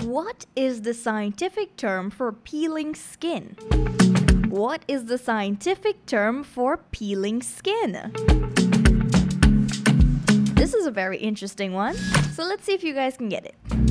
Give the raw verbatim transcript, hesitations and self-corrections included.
What is the scientific term for peeling skin? What is the scientific term for peeling skin? This is a very interesting one. So let's see if you guys can get it.